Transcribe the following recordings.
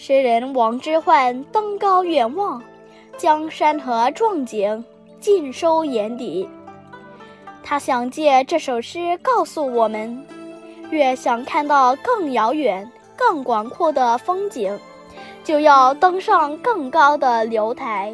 诗人王之涣登高远望，将山河壮景尽收眼底。他想借这首诗告诉我们，越想看到更遥远、更广阔的风景，就要登上更高的楼台。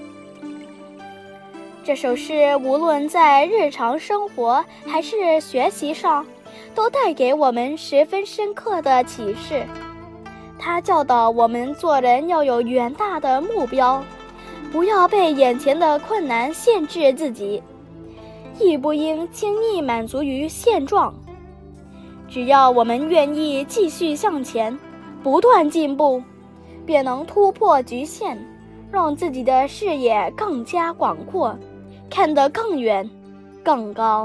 这首诗无论在日常生活还是学习上，都带给我们十分深刻的启示。它教导我们做人要有远大的目标，不要被眼前的困难限制自己，亦不应轻易满足于现状。只要我们愿意继续向前，不断进步，便能突破局限，让自己的视野更加广阔，看得更远更高。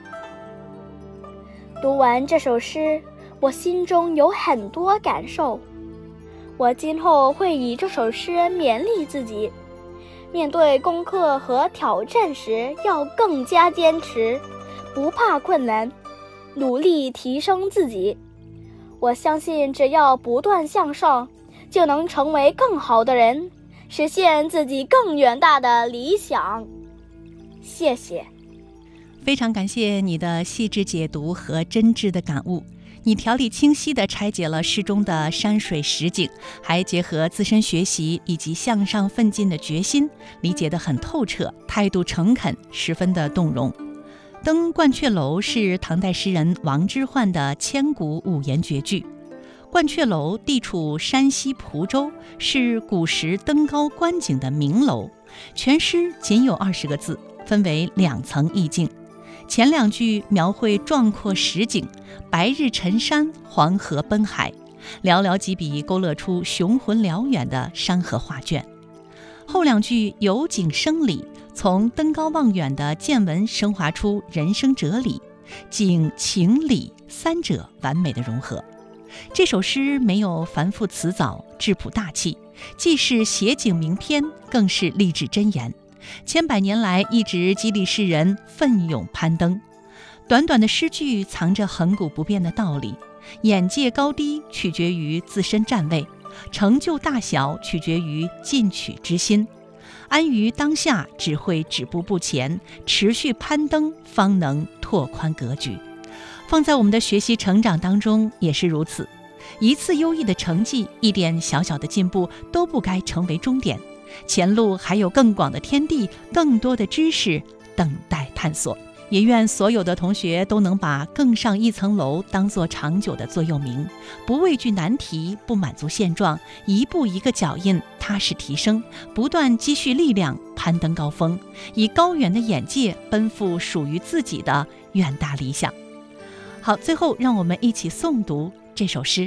读完这首诗，我心中有很多感受。我今后会以这首诗勉励自己，面对功课和挑战时要更加坚持，不怕困难，努力提升自己。我相信只要不断向上，就能成为更好的人，实现自己更远大的理想。谢谢。 非常感谢你的细致解读和真挚的感悟，你条理清晰地拆解了诗中的山水实景，还结合自身学习以及向上奋进的决心，理解得很透彻，态度诚恳，十分的动容。登鹳雀楼是唐代诗人王之涣的千古五言绝句。鹳雀楼地处山西蒲州，是古时登高观景的名楼。全诗仅有20个字，分为2层意境。前2句描绘壮阔实景，白日沉山，黄河奔海，寥寥几笔勾勒出雄浑辽远的山河画卷。后2句由景生理，从登高望远的见闻升华出人生哲理，景情理3者完美的融合。这首诗没有繁复辞藻，质朴大气，既是写景名篇，更是励志箴言。千百年来一直激励世人奋勇攀登。短短的诗句藏着亘古不变的道理，眼界高低取决于自身站位，成就大小取决于进取之心。安于当下只会止步不前，持续攀登方能拓宽格局。放在我们的学习成长当中也是如此，一次优异的成绩，一点小小的进步都不该成为终点，前路还有更广的天地，更多的知识等待探索。也愿所有的同学都能把更上一层楼当作长久的座右铭，不畏惧难题，不满足现状，一步一个脚印，踏实提升，不断积蓄力量，攀登高峰，以高远的眼界奔赴属于自己的远大理想。好，最后让我们一起诵读这首诗。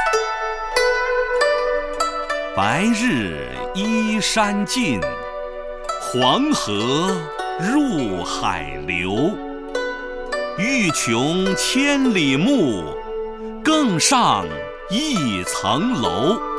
白日依山尽，黄河入海流。欲穷千里目，更上一层楼。